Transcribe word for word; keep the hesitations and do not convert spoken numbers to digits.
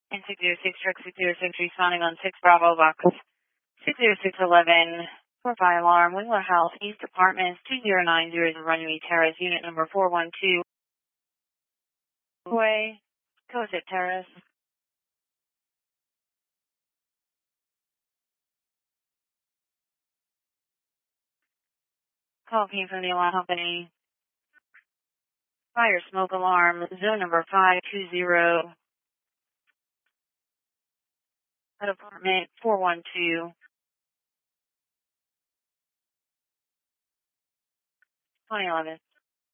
And six zero six, truck six zero six responding on six Bravo box six zero six eleven for fire alarm, Wingler House, East Apartments, two zero nine zero, Runway Terrace, unit number four one two. Way, Cosette Terrace. Call came from the alarm company. Fire smoke alarm, zone number five two zero. At apartment four one two. twenty eleven.